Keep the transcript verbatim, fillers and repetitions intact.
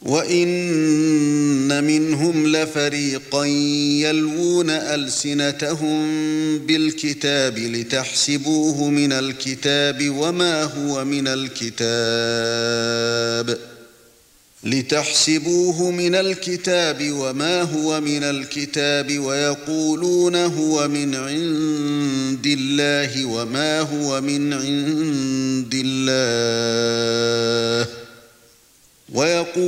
وَإِنَّ مِنْهُمْ لَفَرِيقًا يَلْوُونَ أَلْسِنَتَهُم بِالْكِتَابِ لِتَحْسَبُوهُ مِنَ الْكِتَابِ وَمَا هُوَ مِنَ الْكِتَابِ لِتَحْسَبُوهُ مِنَ الْكِتَابِ وَمَا هُوَ مِنَ الْكِتَابِ وَيَقُولُونَ هُوَ مِنْ عِندِ اللَّهِ وَمَا هُوَ مِنْ عِندِ اللَّهِ وَيَقُولُونَ